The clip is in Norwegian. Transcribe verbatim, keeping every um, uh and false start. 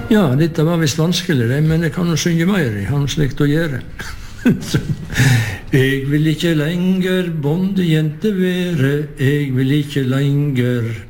Ja, dette var visst vanskelig, det, men jeg kan jo synge mer, jeg har noe slikt å gjøre. Jeg vil ikke lenger bondejente være, jeg vil ikke lenger